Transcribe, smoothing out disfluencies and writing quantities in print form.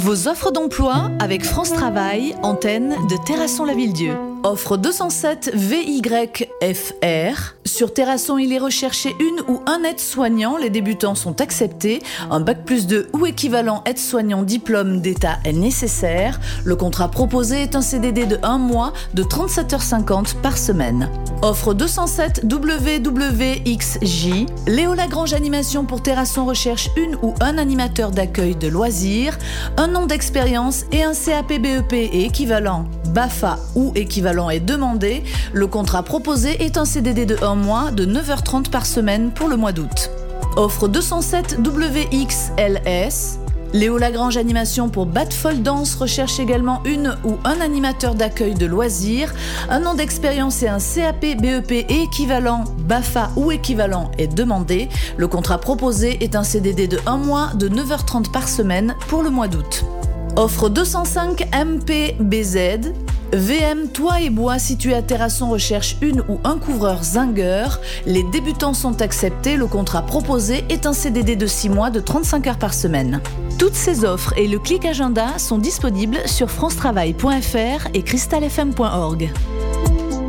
Vos offres d'emploi avec France Travail, antenne de Terrasson-la-Ville-Dieu. Offre 207 VYFR. Sur Terrasson, il est recherché une ou un aide-soignant. Les débutants sont acceptés. Un bac+2 ou équivalent aide-soignant diplôme d'État est nécessaire. Le contrat proposé est un CDD de 1 mois de 37h50 par semaine. Offre 207 WWXJ. Léo Lagrange Animation pour Terrasson recherche une ou un animateur d'accueil de loisirs, un an d'expérience et un CAP BEP et équivalent BAFA ou équivalent est demandé. Le contrat proposé est un CDD de 1 mois de 9h30 par semaine pour le mois d'août. Offre 207 WXLS. Léo Lagrange Animation pour Batfol Dance recherche également une ou un animateur d'accueil de loisirs, un an d'expérience et un CAP BEP et équivalent BAFA ou équivalent est demandé. Le contrat proposé est un CDD de 1 mois de 9h30 par semaine pour le mois d'août. Offre 205 MPBZ. VM Toit et Bois situé à Terrasson recherche une ou un couvreur zingueur. Les débutants sont acceptés. Le contrat proposé est un CDD de 6 mois de 35 heures par semaine. Toutes ces offres et le clic agenda sont disponibles sur francetravail.fr et crystalfm.org.